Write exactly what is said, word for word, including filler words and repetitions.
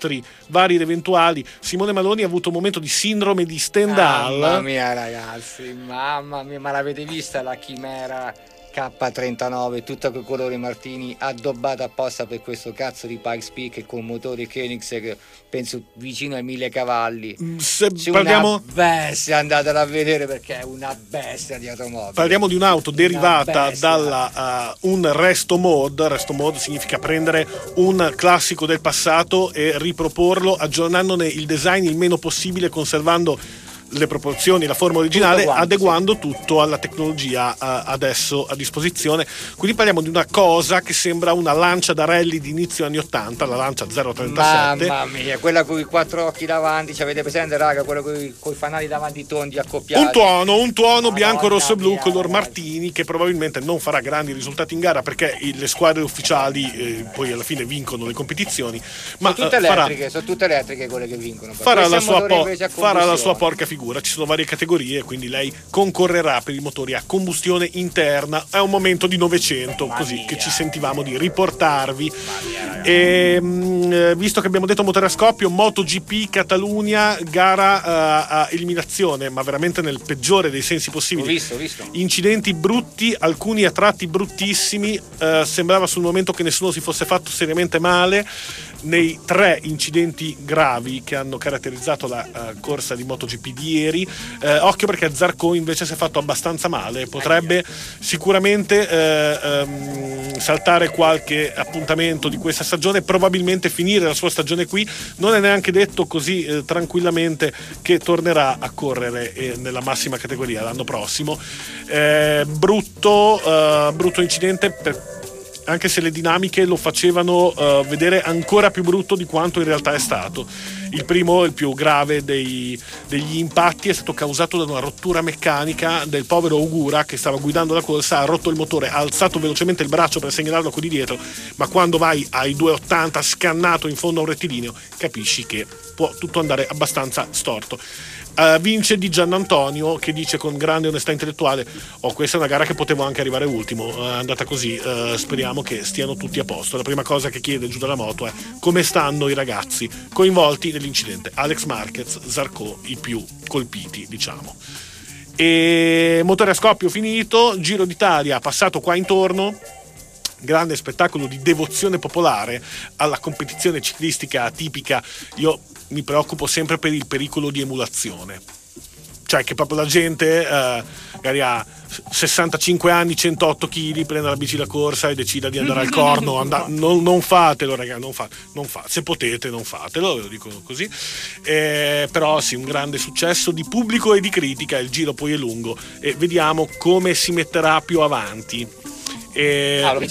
disastri vari ed eventuali. Simone Maloney ha avuto un momento di sindrome di Stendhal. Mamma mia ragazzi, mamma mia, ma l'avete vista la Chimera K trentanove, tutta con colori martini, addobbata apposta per questo cazzo di Pikes Peak con motore Koenigsegg, penso vicino ai mille cavalli. Se C'è parliamo, una bestia, andatela a vedere perché è una bestia di automobile. parliamo di un'auto derivata da uh, un resto mod. Resto mod significa prendere un classico del passato e riproporlo aggiornandone il design il meno possibile, conservando le proporzioni, la forma originale, quanto, adeguando sì. tutto alla tecnologia uh, adesso a disposizione. Quindi parliamo di una cosa che sembra una Lancia da rally di inizio anni ottanta, la Lancia zero trentasette. Mamma mia, quella con i quattro occhi davanti, ci avete presente raga, quella con i fanali davanti tondi accoppiati. Un tuono, un tuono Madonna bianco, rosso e blu, mia, color ragazzi. Martini, che probabilmente non farà grandi risultati in gara perché i- le squadre ufficiali eh, poi alla fine vincono le competizioni, ma sono tutte eh, farà, elettriche, sono tutte elettriche quelle che vincono. farà, Questo la è un sua, motore po- invece a farà la sua combustione. porca figura. Ci sono varie categorie, quindi lei concorrerà per i motori a combustione interna. È un momento di Novecento, Ma così mia. che ci sentivamo di riportarvi. mia, ragazzi. E, mh, visto che abbiamo detto motore a scoppio, MotoGP Catalunya, gara uh, a eliminazione, ma veramente nel peggiore dei sensi Ho possibili. visto, ho visto. Incidenti brutti, alcuni a tratti bruttissimi. Uh, sembrava sul momento che nessuno si fosse fatto seriamente male nei tre incidenti gravi che hanno caratterizzato la uh, corsa di MotoGP di ieri. Uh, occhio perché Zarco invece si è fatto abbastanza male, potrebbe sicuramente uh, um, saltare qualche appuntamento di questa stagione, probabilmente finire la sua stagione qui. Non è neanche detto così uh, tranquillamente che tornerà a correre eh, nella massima categoria l'anno prossimo. Eh, brutto, uh, brutto incidente per anche se le dinamiche lo facevano uh, vedere ancora più brutto di quanto in realtà è stato. Il primo, il più grave dei, degli impatti, è stato causato da una rottura meccanica del povero Ogura che stava guidando la corsa, ha rotto il motore, ha alzato velocemente il braccio per segnalarlo a quelli dietro, ma quando vai ai due ottanta scannato in fondo a un rettilineo capisci che può tutto andare abbastanza storto. Uh, vince Di Giannantonio, che dice con grande onestà intellettuale: oh, questa è una gara che potevo anche arrivare ultimo, uh, è andata così, uh, speriamo che stiano tutti a posto. La prima cosa che chiede giù dalla moto è come stanno i ragazzi coinvolti nell'incidente. Alex Marquez, Zarco i più colpiti, diciamo. E motore a scoppio finito, Giro d'Italia passato qua intorno. Grande spettacolo di devozione popolare alla competizione ciclistica tipica. Io mi preoccupo sempre per il pericolo di emulazione, cioè che proprio la gente eh, magari ha sessantacinque anni, centootto chili, prende la bici da corsa e decida di andare al corno. And- non, non fatelo ragazzi, non, fa- non fa- se potete non fatelo, ve lo dico così. Eh, però sì, un grande successo di pubblico e di critica. Il giro poi è lungo e vediamo come si metterà più avanti. E Ah,